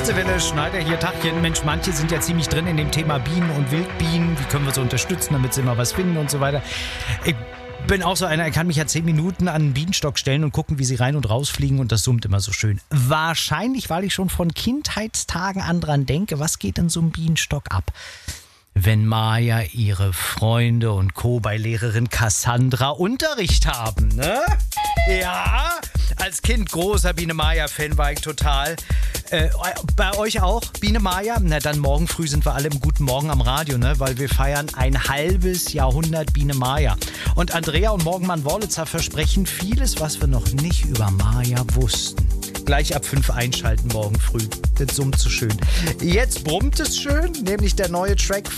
Kurzwelle, Schneider hier, Tachchen. Mensch, manche sind ja ziemlich drin in dem Thema Bienen und Wildbienen. Wie können wir sie unterstützen, damit sie immer was finden und so weiter. Ich bin auch so einer, ich kann mich ja 10 Minuten an einen Bienenstock stellen und gucken, wie sie rein und rausfliegen und das summt immer so schön. Wahrscheinlich, weil ich schon von Kindheitstagen an dran denke, was geht in so einem Bienenstock ab? Wenn Maja ihre Freunde und Co. bei Lehrerin Cassandra Unterricht haben, ne? Ja, als Kind großer Biene-Maja-Fan war ich total. Bei euch auch, Biene-Maja? Na dann morgen früh sind wir alle im Guten Morgen am Radio, ne? Weil wir feiern ein halbes Jahrhundert Biene-Maja. Und Andrea und Morgenmann Worlitzer versprechen vieles, was wir noch nicht über Maja wussten. Gleich ab 5 einschalten morgen früh. Das summt so schön. Jetzt brummt es schön, nämlich der neue Track